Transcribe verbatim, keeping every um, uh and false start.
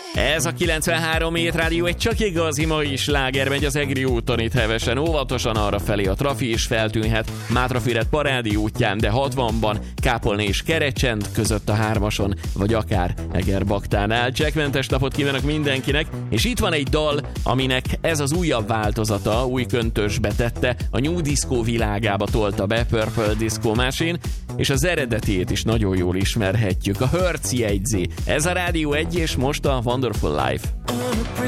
Ez a kilencvenhárom Hét Rádió egy csak igazi mai sláger, megy az Egri úton itt hevesen, óvatosan arra felé a trafi is feltűnhet, Mátrafüred Parádi útján, de hatvanban, Kápolna és Kerecsend között a hármason, vagy akár Egerbaktánál. Csekkmentes napot kívánok mindenkinek, és itt van egy dal, aminek ez az újabb változata, új köntösbe tette, a New Disco világába tolta be Purple Disco Machine, és az eredetiét is nagyon jól ismerhetjük, a Hertz jegyzi. Ez a Rádió egy, és most a Wonderful Life.